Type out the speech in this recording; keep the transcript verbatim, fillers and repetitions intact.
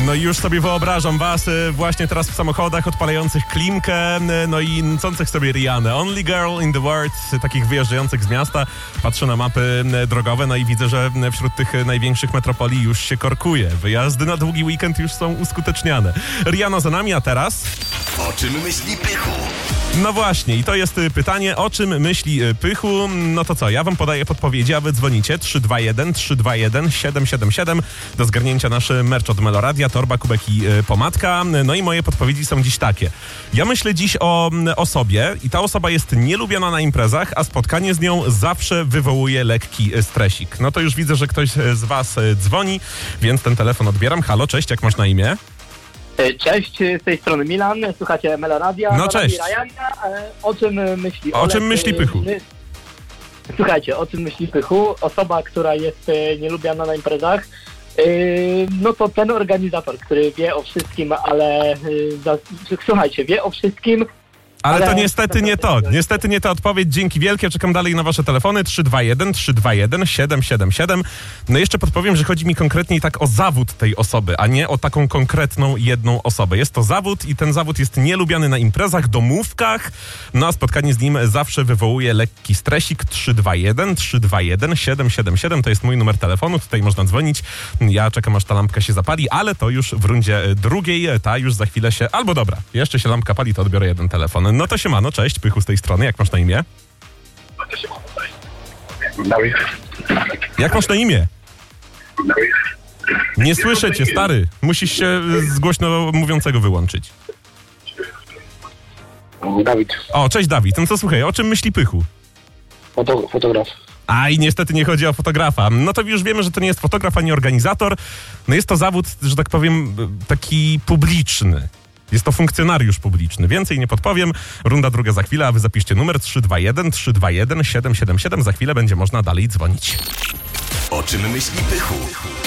No i już sobie wyobrażam was y, właśnie teraz w samochodach odpalających klimkę, y, no i nęcących sobie Rihanę. Only girl in the world, y, takich wyjeżdżających z miasta. Patrzę na mapy y, drogowe, no i widzę, że y, wśród tych y, największych metropolii już się korkuje. Wyjazdy na długi weekend już są uskuteczniane. Rihanna za nami, a teraz... O czym myśli Pychu? No właśnie, i to jest y, pytanie, o czym myśli y, Pychu. No to co, ja wam podaję podpowiedzi, a wy dzwonicie trzy dwa jeden, trzy dwa jeden, siedem siedem siedem. Do zgarnięcia nasz merch od Meloradia, torba, kubek i y, pomadka. No i moje podpowiedzi są dziś takie. Ja myślę dziś o y, osobie i ta osoba jest nielubiana na imprezach, a spotkanie z nią zawsze wywołuje lekki y, stresik. No to już widzę, że ktoś y, z was y, dzwoni, więc ten telefon odbieram. Halo, cześć, jak masz na imię? Cześć, z tej strony Milan, słuchacie Meloradia. No cześć. Ryan, o czym myśli O Olek? czym myśli Pychu? Słuchajcie, o czym myśli Pychu? Osoba, która jest nielubiana na imprezach, no to ten organizator, który wie o wszystkim, ale słuchajcie, wie o wszystkim. Ale, Ale to niestety nie to. Niestety nie ta odpowiedź. Dzięki wielkie. Czekam dalej na wasze telefony. trzy dwa jeden, trzy dwa jeden, siedem siedem siedem. No jeszcze podpowiem, że chodzi mi konkretnie tak o zawód tej osoby, a nie o taką konkretną jedną osobę. Jest to zawód i ten zawód jest nielubiany na imprezach, domówkach. No a spotkanie z nim zawsze wywołuje lekki stresik. trzy dwa jeden, trzy dwa jeden, siedem siedem siedem. To jest mój numer telefonu. Tutaj można dzwonić. Ja czekam, aż ta lampka się zapali, ale to już w rundzie drugiej. Ta już za chwilę się... Albo dobra, jeszcze się lampka pali, to odbiorę jeden telefon. No to siemano, cześć, Pychu z tej strony. Jak masz na imię? Dawid. Jak masz na imię? Nie słyszę cię, stary. Musisz się z głośno mówiącego wyłączyć. Dawid. O, cześć Dawid. No to słuchaj, o czym myśli Pychu? Foto, fotograf. A i niestety nie chodzi o fotografa. No to już wiemy, że to nie jest fotograf ani organizator. No jest to zawód, że tak powiem, taki publiczny. Jest to funkcjonariusz publiczny. Więcej nie podpowiem. Runda druga za chwilę, a wy zapiszcie numer trzy dwa jeden, trzy dwa jeden, siedem siedem siedem. Za chwilę będzie można dalej dzwonić. O czym myśli Pychu?